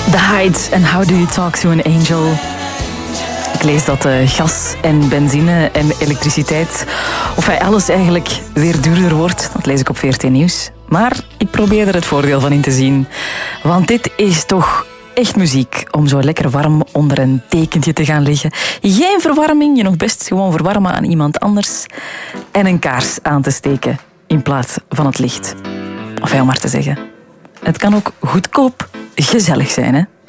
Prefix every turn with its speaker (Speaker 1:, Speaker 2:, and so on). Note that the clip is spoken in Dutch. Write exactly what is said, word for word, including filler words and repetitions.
Speaker 1: The Heights en How Do You Talk to an Angel. Ik lees dat uh, gas en benzine en elektriciteit, of hij alles eigenlijk weer duurder wordt. Dat lees ik op V R T Nieuws. Maar ik probeer er het voordeel van in te zien. Want dit is toch echt muziek om zo lekker warm onder een dekentje te gaan liggen. Geen verwarming, je nog best gewoon verwarmen aan iemand anders. En een kaars aan te steken in plaats van het licht. Of ja, om maar te zeggen. Het kan ook goedkoop gezellig zijn, hè?